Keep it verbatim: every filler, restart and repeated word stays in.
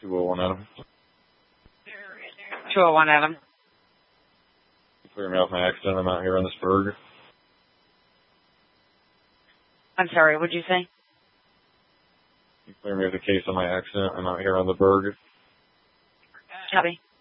two oh one Adam. two oh one Adam. Clear me off my accident. I'm out here on this berg. I'm sorry, what'd you say? You clear me of the case on my accident. I'm out here on the berg. Copy.